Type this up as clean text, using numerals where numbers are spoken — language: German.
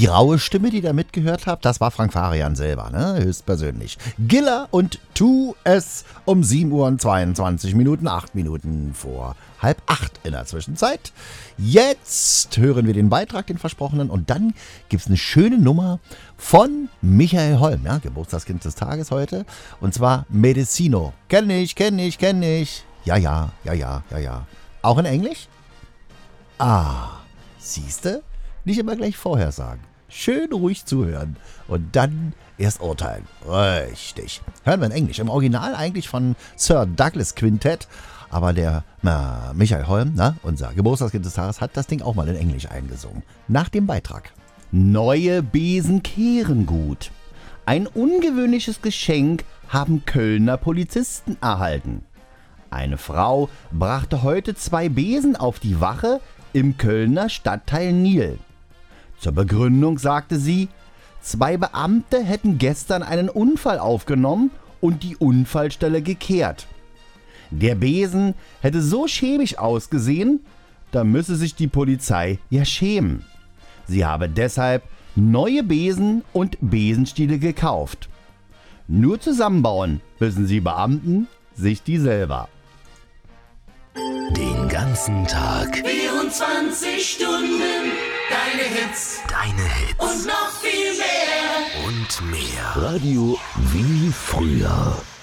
Die raue Stimme, die ihr mitgehört habt, das war Frank Farian selber, ne? Höchstpersönlich. Giller und Tu es um 7 Uhr und 22 Minuten, 8 Minuten vor 7:30 in der Zwischenzeit. Jetzt hören wir den Beitrag, den versprochenen, und dann gibt es eine schöne Nummer von Michael Holm, ja? Geburtstagskind des Tages heute, und zwar Medicino. Kenn ich. Ja. Auch in Englisch? Siehste? Nicht immer gleich vorher sagen. Schön ruhig zuhören und dann erst urteilen. Richtig. Hören wir in Englisch. Im Original eigentlich von Sir Douglas Quintet. Aber der Michael Holm, unser Geburtstagskind des Tages, hat das Ding auch mal in Englisch eingesungen. Nach dem Beitrag. Neue Besen kehren gut. Ein ungewöhnliches Geschenk haben Kölner Polizisten erhalten. Eine Frau brachte heute 2 Besen auf die Wache im Kölner Stadtteil Nil. Zur Begründung sagte sie, 2 Beamte hätten gestern einen Unfall aufgenommen und die Unfallstelle gekehrt. Der Besen hätte so schäbig ausgesehen, da müsse sich die Polizei ja schämen. Sie habe deshalb neue Besen und Besenstiele gekauft. Nur zusammenbauen müssen sie Beamten sich die selber. Den ganzen Tag. 24 Stunden. Deine Hits. Und noch viel mehr. Und mehr. Radio wie früher.